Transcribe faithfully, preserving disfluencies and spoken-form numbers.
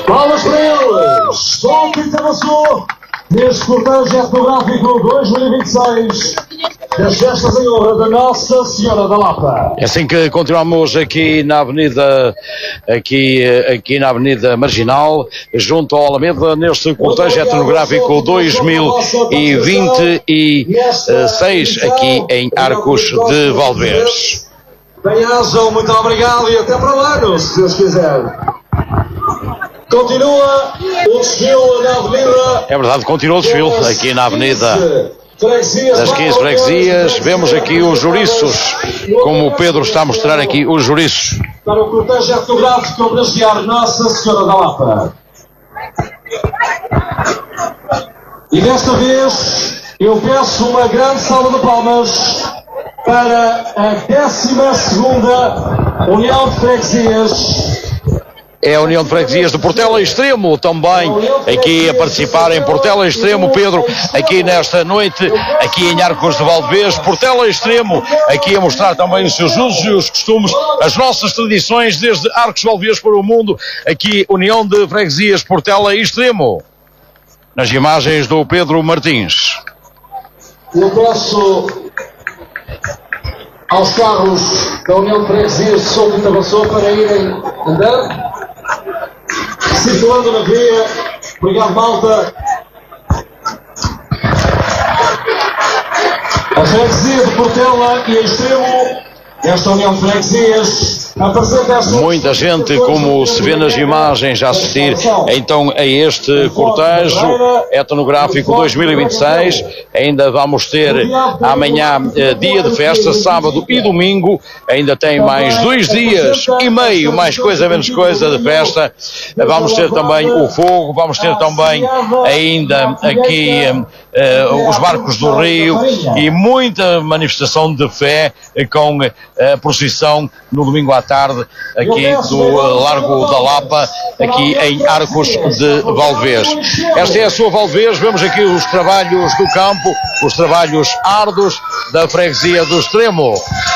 Palmas para eles! Som que avançou neste cortejo etnográfico dois mil e vinte e seis das festas em honra da Nossa Senhora da Lapa. É assim que continuamos aqui na Avenida, aqui, aqui na Avenida Marginal, junto ao Alameda, neste cortejo etnográfico dois mil e vinte e seis, aqui em Arcos de Valdevez. Bem-ajam, muito obrigado e até para o ano, se Deus quiser. Continua o desfile na Avenida. É verdade, continua o desfile aqui na Avenida das quinze Freguesias. Vemos aqui os jouriços, como o Pedro está a mostrar aqui os jouriços. Para o cortejo etnográfico homenagear Nossa Senhora da Lapa. E desta vez eu peço uma grande salva de palmas para a décima segunda União de Freguesias. É a União de Freguesias de Portela Extremo, também aqui a participar em Portela Extremo, Pedro, aqui nesta noite, aqui em Arcos de Valdevez, Portela Extremo, aqui a mostrar também os seus usos e os costumes, as nossas tradições desde Arcos de Valdevez para o mundo, aqui União de Freguesias Portela Extremo, nas imagens do Pedro Martins. Eu peço aos carros da União de Freguesias de Som que avançou para irem andando. Circulando na via, obrigado malta. A freguesia de Portela e Extremo, esta União de Freguesias, apresenta esta... Muita gente, como se vê nas imagens, a assistir então a este cortejo etnográfico dois mil e vinte e seis. Ainda vamos ter amanhã eh, dia de festa, sábado e domingo. Ainda tem mais dois dias e meio, mais coisa menos coisa de festa. Vamos ter também o fogo, vamos ter também ainda aqui eh, os barcos do Rio e muita manifestação de fé com a procissão no domingo à tarde aqui do Largo da Lapa, aqui em Arcos de Valdevez. Esta é a sua Valdevez. Vemos aqui os trabalhos do campo, os trabalhos árduos da freguesia do Extremo.